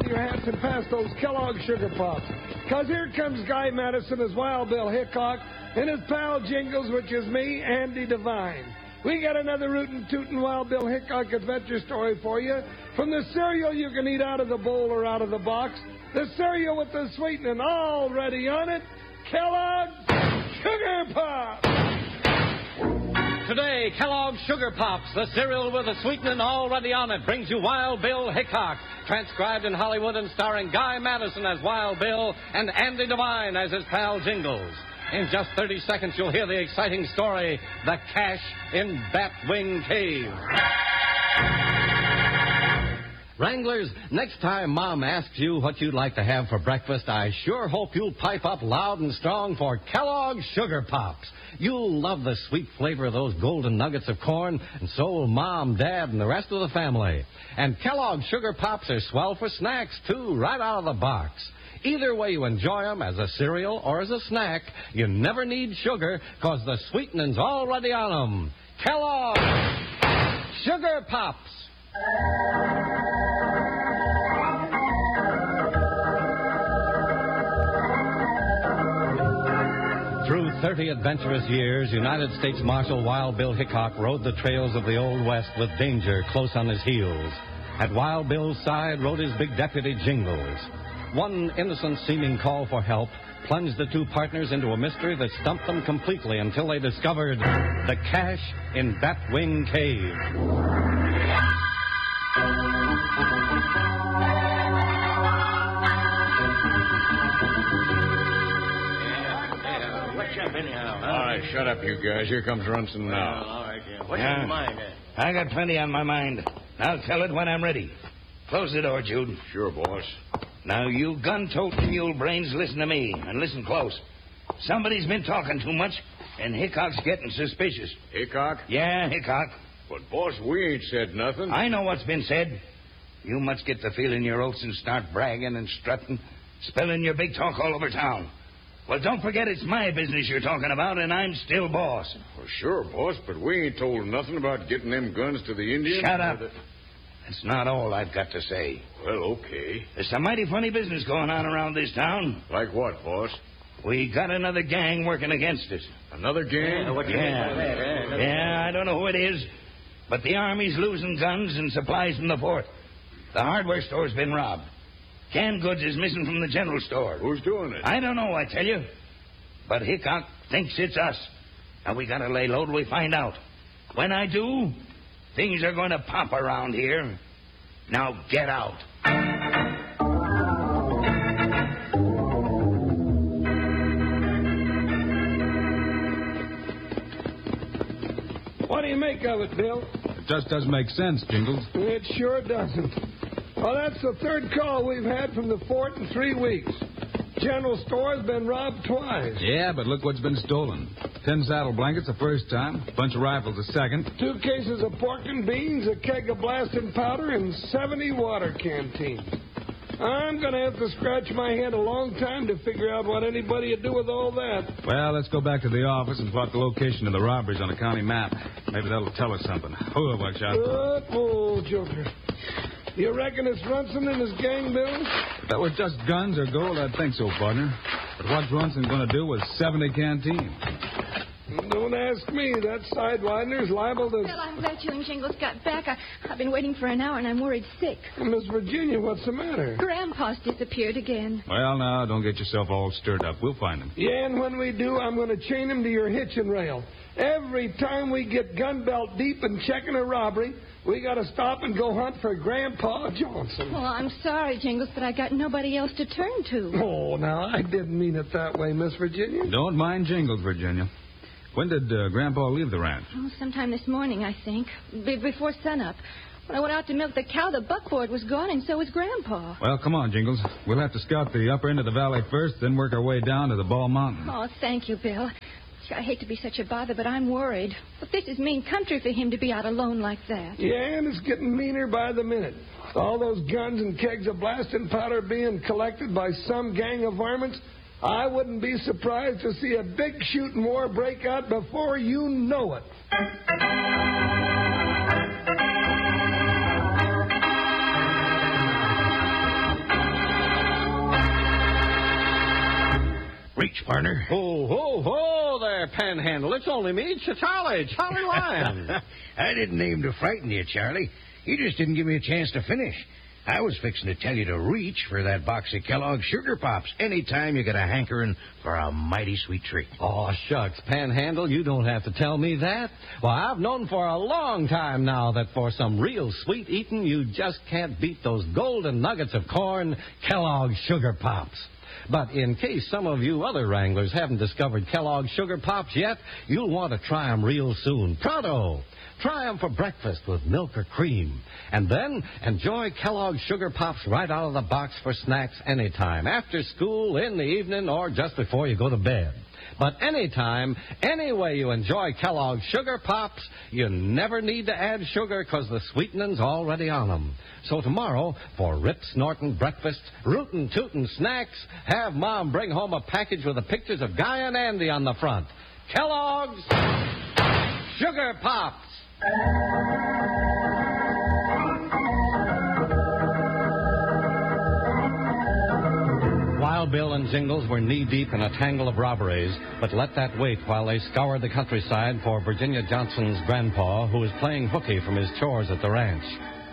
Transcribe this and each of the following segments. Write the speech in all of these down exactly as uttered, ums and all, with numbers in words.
your hats and pass those Kellogg Sugar Pops. Because here comes Guy Madison as Wild Bill Hickok and his pal Jingles, which is me, Andy Devine. We got another rootin' tootin' Wild Bill Hickok adventure story for you. From the cereal you can eat out of the bowl or out of the box, the cereal with the sweetening already on it, Kellogg's Sugar Pops. Today, Kellogg's Sugar Pops, the cereal with the sweetening already on it, brings you Wild Bill Hickok, transcribed in Hollywood and starring Guy Madison as Wild Bill and Andy Devine as his pal Jingles. In just thirty seconds, you'll hear the exciting story, The Cache in Batwing Cave. Wranglers, next time Mom asks you what you'd like to have for breakfast, I sure hope you'll pipe up loud and strong for Kellogg's Sugar Pops. You'll love the sweet flavor of those golden nuggets of corn, and so will Mom, Dad, and the rest of the family. And Kellogg's Sugar Pops are swell for snacks, too, right out of the box. Either way you enjoy them, as a cereal or as a snack, you never need sugar, because the sweetening's already on them. Kellogg's Sugar Pops. Through thirty adventurous years, United States Marshal Wild Bill Hickok rode the trails of the Old West with danger close on his heels. At Wild Bill's side rode his big deputy, Jingles. One innocent-seeming call for help plunged the two partners into a mystery that stumped them completely until they discovered the cache in Batwing Cave. All right, shut up, you guys. Here comes Runson now. Well, all right, yeah. What's Yeah. on your mind, eh? I got plenty on my mind. I'll tell it when I'm ready. Close the door, Jude. Sure, boss. Now, you gun-toting mule brains, listen to me, and listen close. Somebody's been talking too much, and Hickok's getting suspicious. Hickok? Yeah, Hickok. But, boss, we ain't said nothing. I know what's been said. You must get the feeling your oats and start bragging and strutting, spilling your big talk all over town. Well, don't forget it's my business you're talking about, and I'm still boss. Well, sure, boss, but we ain't told nothing about getting them guns to the Indians. Shut up. That's not all I've got to say. Well, okay. There's some mighty funny business going on around this town. Like what, boss? We got another gang working against us. Another gang? Yeah, what do you mean by Yeah. that, eh? Another- Yeah, I don't know who it is, but the Army's losing guns and supplies from the fort. The hardware store's been robbed. Canned goods is missing from the general store. Who's doing it? I don't know, I tell you. But Hickok thinks it's us. Now we gotta lay low till we find out. When I do, things are going to pop around here. Now get out. What do you make of it, Bill? It just doesn't make sense, Jingles. It sure doesn't. Well, that's the third call we've had from the fort in three weeks. General store's been robbed twice. Yeah, but look what's been stolen. Ten saddle blankets the first time, a bunch of rifles the second. Two cases of pork and beans, a keg of blasting powder, and seventy water canteens. I'm going to have to scratch my head a long time to figure out what anybody would do with all that. Well, let's go back to the office and plot the location of the robberies on a county map. Maybe that'll tell us something. Oh, Buckshot. Good old Joker. You reckon it's Runson and his gang, Bill? If that was just guns or gold, I'd think so, partner. But what's Runson going to do with seventy canteens? Don't ask me. That sidewinder's liable to... Well, I'm glad you and Jingles got back. I, I've been waiting for an hour, and I'm worried sick. Miss Virginia, what's the matter? Grandpa's disappeared again. Well, now, don't get yourself all stirred up. We'll find him. Yeah, and when we do, I'm going to chain him to your hitching rail. Every time we get gun belt deep and checking a robbery, we got to stop and go hunt for Grandpa Johnson. Well, I'm sorry, Jingles, but I got nobody else to turn to. Oh, now, I didn't mean it that way, Miss Virginia. Don't mind Jingles, Virginia. When did uh, Grandpa leave the ranch? Oh, sometime this morning, I think. Be- before sunup. When I went out to milk the cow, the buckboard was gone, and so was Grandpa. Well, come on, Jingles. We'll have to scout the upper end of the valley first, then work our way down to the Ball Mountain. Oh, thank you, Bill. I hate to be such a bother, but I'm worried. But this is mean country for him to be out alone like that. Yeah, and it's getting meaner by the minute. All those guns and kegs of blasting powder being collected by some gang of varmints, I wouldn't be surprised to see a big shooting war break out before you know it. reach, partner. Ho, ho, ho there, Panhandle. It's only me, Ch- Charlie, Charlie Lyon. I didn't aim to frighten you, Charlie. You just didn't give me a chance to finish. I was fixing to tell you to reach for that box of Kellogg's Sugar Pops anytime you get a hankering for a mighty sweet treat. Oh, shucks, Panhandle, you don't have to tell me that. Well, I've known for a long time now that for some real sweet eating, you just can't beat those golden nuggets of corn, Kellogg's Sugar Pops. But in case some of you other Wranglers haven't discovered Kellogg's Sugar Pops yet, you'll want to try 'em real soon. Pronto! Try 'em for breakfast with milk or cream. And then enjoy Kellogg's Sugar Pops right out of the box for snacks anytime, after school, in the evening, or just before you go to bed. But anytime, any way you enjoy Kellogg's Sugar Pops, you never need to add sugar because the sweetening's already on 'em. So tomorrow, for rip-snorting breakfast, rootin' tootin' snacks, have Mom bring home a package with the pictures of Guy and Andy on the front. Kellogg's Sugar Pops. Wild Bill and Jingles were knee-deep in a tangle of robberies, but let that wait while they scoured the countryside for Virginia Johnson's grandpa, who was playing hooky from his chores at the ranch.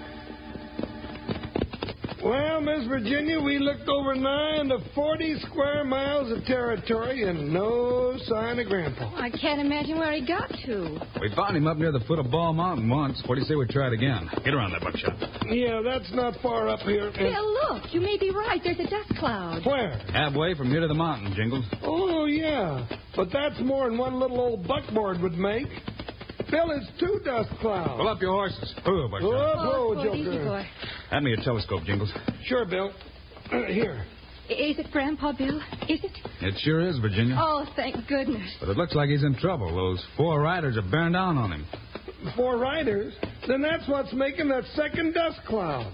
Well, Miss Virginia, we looked over nigh into forty square miles of territory and no sign of Grandpa. I can't imagine where he got to. We found him up near the foot of Ball Mountain once. What do you say we try it again? Get around there, Buckshot. Yeah, that's not far up here. Bill, look, you may be right. There's a dust cloud. Where? Halfway from here to the mountain, Jingles. Oh, yeah. But that's more than one little old buckboard would make. Bill, it's two dust clouds. Pull up your horses. Whoa, Buckshot. Whoa, Oh, whoa, boy, easy, Joker. boy. Hand me your telescope, Jingles. Sure, Bill. Uh, here. Is it Grandpa, Bill? Is it? It sure is, Virginia. Oh, thank goodness. But it looks like he's in trouble. Those four riders are bearing down on him. Four riders? Then that's what's making that second dust cloud.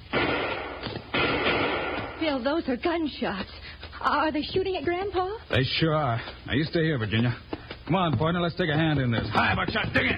Bill, those are gunshots. Are they shooting at Grandpa? They sure are. Now, you stay here, Virginia. Come on, partner, let's take a hand in this. Hi, Buckshot, dig in.